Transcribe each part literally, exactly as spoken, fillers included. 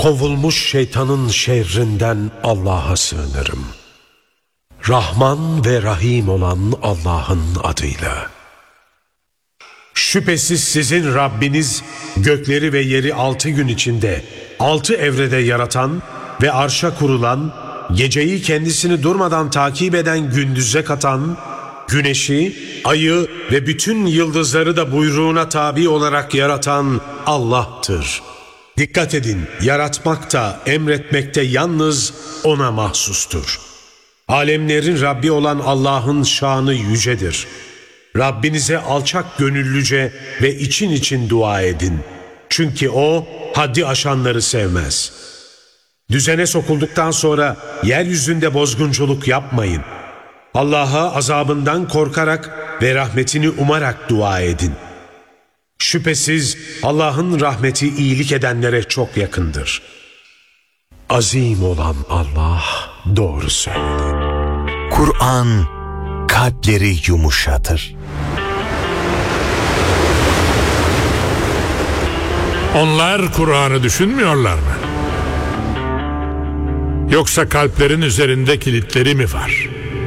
Kovulmuş şeytanın şerrinden Allah'a sığınırım. Rahman ve Rahim olan Allah'ın adıyla. Şüphesiz sizin Rabbiniz gökleri ve yeri altı gün içinde, altı evrede yaratan ve arşa kurulan, geceyi kendisini durmadan takip eden gündüze katan, güneşi, ayı ve bütün yıldızları da buyruğuna tabi olarak yaratan Allah'tır. Dikkat edin, yaratmak da emretmek de yalnız O'na mahsustur. Alemlerin Rabbi olan Allah'ın şanı yücedir. Rabbinize alçak gönüllüce ve için için dua edin. Çünkü O haddi aşanları sevmez. Düzene sokulduktan sonra yeryüzünde bozgunculuk yapmayın. Allah'a azabından korkarak ve rahmetini umarak dua edin. Şüphesiz Allah'ın rahmeti iyilik edenlere çok yakındır. Azim olan Allah doğru söyledi. Kur'an kalpleri yumuşatır. Onlar Kur'an'ı düşünmüyorlar mı? Yoksa kalplerin üzerinde kilitleri mi var?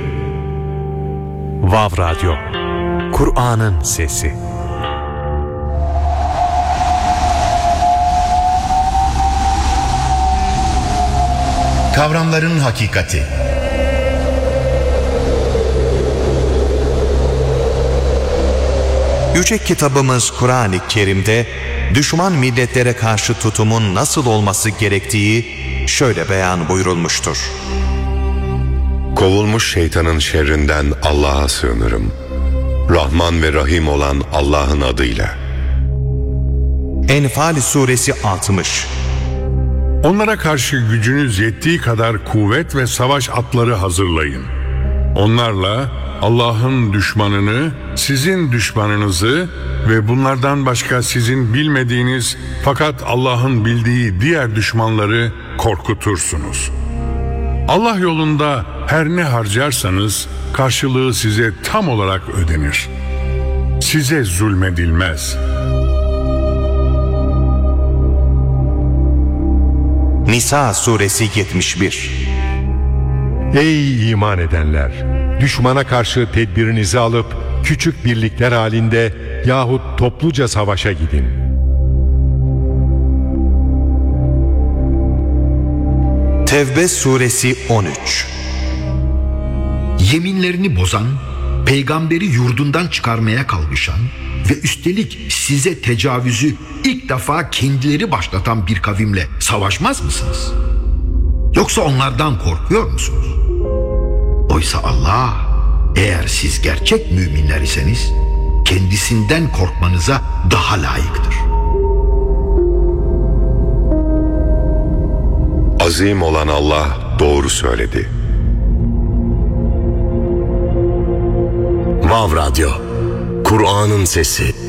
Vav Radyo, Kur'an'ın sesi. Kavramların hakikati. Yüce kitabımız Kur'an-ı Kerim'de düşman milletlere karşı tutumun nasıl olması gerektiği şöyle beyan buyurulmuştur. Kovulmuş şeytanın şerrinden Allah'a sığınırım. Rahman ve Rahim olan Allah'ın adıyla. Enfal suresi altmış. Onlara karşı gücünüz yettiği kadar kuvvet ve savaş atları hazırlayın. Onlarla Allah'ın düşmanını, sizin düşmanınızı ve bunlardan başka sizin bilmediğiniz fakat Allah'ın bildiği diğer düşmanları korkutursunuz. Allah yolunda her ne harcarsanız karşılığı size tam olarak ödenir. Size zulmedilmez. Nisa suresi yetmiş bir. Ey iman edenler! Düşmana karşı tedbirinizi alıp küçük birlikler halinde yahut topluca savaşa gidin. Tevbe suresi on üç. Yeminlerini bozan, peygamberi yurdundan çıkarmaya kalkışan ve üstelik size tecavüzü ilk defa kendileri başlatan bir kavimle savaşmaz mısınız? Yoksa onlardan korkuyor musunuz? Oysa Allah, eğer siz gerçek müminler iseniz, kendisinden korkmanıza daha layıktır. Azim olan Allah doğru söyledi. Vav Radyo, Kur'an'ın sesi.